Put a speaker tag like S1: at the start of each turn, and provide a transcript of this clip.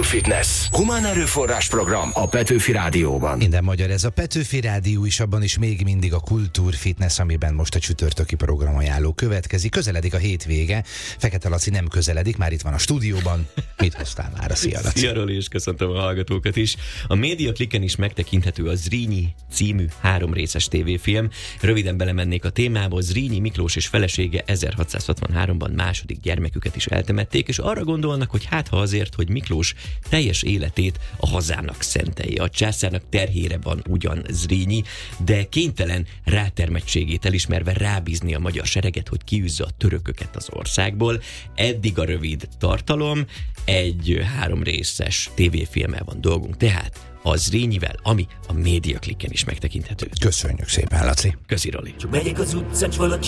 S1: Kultúrfitness. Humán erőforrás program a Petőfi Rádióban.
S2: Minden magyar, ez a Petőfi Rádió is, abban is még mindig a Kultúrfitness, amiben most a csütörtöki programajánló következik. Közeledik a hétvége. Fekete Laci nem közeledik, már itt van a stúdióban. Mit hoztál már? Szia, Laci.
S3: Szia, Roli, és köszöntöm a hallgatókat is. A Média Klikken is megtekinthető a Zrínyi című 3 részes tévéfilm. Röviden belemennék a témába. Zrínyi Miklós és felesége 1663-ban második gyermeküket is eltemették, és arra gondolnak, hogy hát ha azért, hogy Miklós teljes életét a hazának szentelje. A császárnak terhére van ugyan Zrínyi, de kénytelen rátermettségét elismerve rábízni a magyar sereget, hogy kiűzze a törököket az országból. Eddig a rövid tartalom, egy 3 részes tévéfilmmel van dolgunk, tehát a Zrínyivel, ami a Média Klikken is megtekinthető.
S2: Köszönjük szépen, Laci.
S3: Köszi, Roli.
S4: Csak megyek az utcán, s valaki